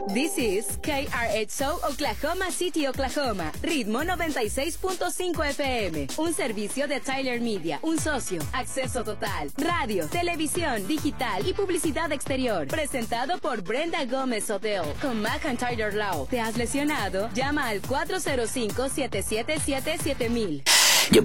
This is KRXO Oklahoma City, Oklahoma. Ritmo 96.5 FM. Un servicio de Tyler Media. Un socio. Acceso total. Radio, televisión, digital y publicidad exterior. Presentado por Brenda Gómez Hotel. Con McIntyre Law. ¿Te has lesionado? Llama al 405-777-7000.